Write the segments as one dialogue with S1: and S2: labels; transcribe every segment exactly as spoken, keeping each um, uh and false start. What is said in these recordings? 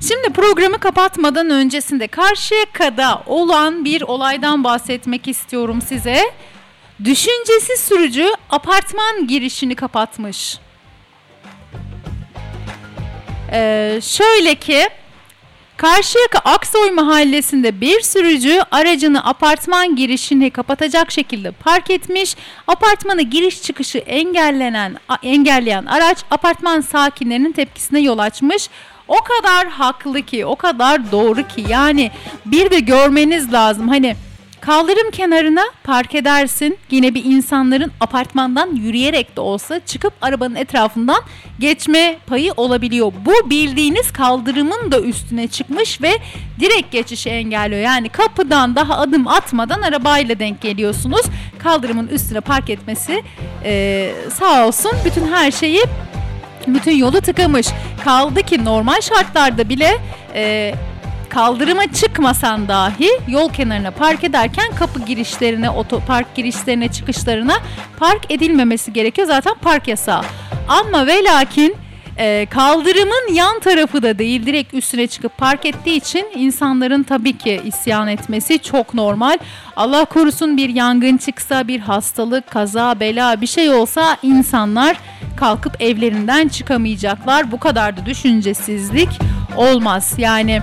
S1: Şimdi programı kapatmadan öncesinde Karşıyaka'da olan bir olaydan bahsetmek istiyorum size. Düşüncesiz sürücü apartman girişini kapatmış. Ee, şöyle ki Karşıyaka Aksoy Mahallesi'nde bir sürücü aracını apartman girişini kapatacak şekilde park etmiş. Apartmana giriş çıkışı engellenen engelleyen araç apartman sakinlerinin tepkisine yol açmış. O kadar haklı ki, o kadar doğru ki, yani bir de görmeniz lazım. Hani kaldırım kenarına park edersin, yine bir insanların apartmandan yürüyerek de olsa çıkıp arabanın etrafından geçme payı olabiliyor. Bu bildiğiniz kaldırımın da üstüne çıkmış ve direkt geçişi engelliyor. Yani kapıdan daha adım atmadan arabayla denk geliyorsunuz. Kaldırımın üstüne park etmesi ee, sağ olsun bütün her şeyi, bütün yolu tıkamış. Kaldı ki normal şartlarda bile e, kaldırıma çıkmasan dahi yol kenarına park ederken kapı girişlerine, otopark girişlerine, çıkışlarına park edilmemesi gerekiyor. Zaten park yasağı. Ama ve lakin e, kaldırımın yan tarafı da değil, direkt üstüne çıkıp park ettiği için insanların tabii ki isyan etmesi çok normal. Allah korusun bir yangın çıksa, bir hastalık, kaza, bela bir şey olsa insanlar kalkıp evlerinden çıkamayacaklar. Bu kadar da düşüncesizlik olmaz. Yani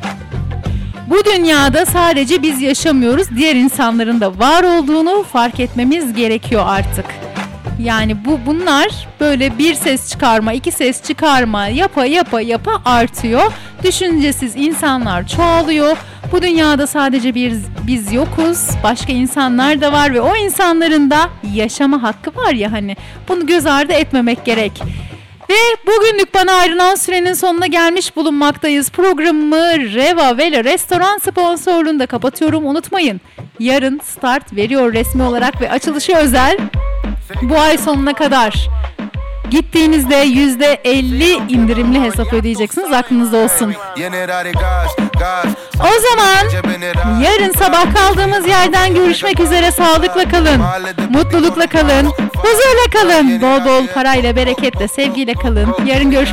S1: bu dünyada sadece biz yaşamıyoruz, diğer insanların da var olduğunu fark etmemiz gerekiyor artık. Yani bu bunlar böyle bir ses çıkarma, iki ses çıkarma yapa yapa yapa artıyor. Düşüncesiz insanlar çoğalıyor. Bu dünyada sadece bir biz yokuz, başka insanlar da var ve o insanların da yaşama hakkı var ya, hani bunu göz ardı etmemek gerek. Ve bugünlük bana ayrılan sürenin sonuna gelmiş bulunmaktayız. Programımı Reva Vela Restoran sponsorluğunda kapatıyorum. Unutmayın, yarın start veriyor resmi olarak ve açılışı özel bu ay sonuna kadar. Gittiğinizde yüzde elli indirimli hesap ödeyeceksiniz, aklınızda olsun. O zaman yarın sabah kaldığımız yerden görüşmek üzere. Sağlıkla kalın, mutlulukla kalın, huzurla kalın, bol bol parayla, bereketle, sevgiyle kalın. Yarın görüşmek